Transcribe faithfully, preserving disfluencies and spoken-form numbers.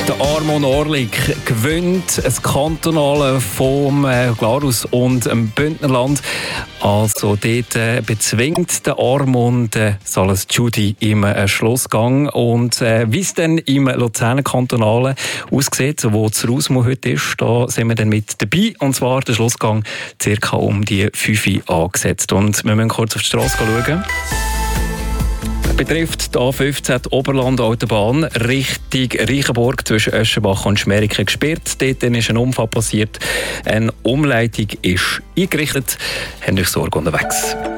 Der Armon Orlik gewinnt ein Kantonale vom äh, Glarus und dem Bündnerland. Also dort äh, bezwingt der Armon äh, Salas Judy im äh, Schlussgang. Und äh, wie es dann im Luzerner Kantonale aussieht, wo das Rausmo heute ist, da sind wir dann mit dabei. Und zwar der Schlussgang circa um die fünf Uhr angesetzt. Und wir müssen kurz auf die Strasse schauen. Betrifft die A fünfzehn die Oberland-Autobahn Richtung Reichenburg zwischen Öschenbach und Schmeriken gesperrt. Dort ist ein Unfall passiert. Eine Umleitung ist eingerichtet. Habt euch Sorge unterwegs.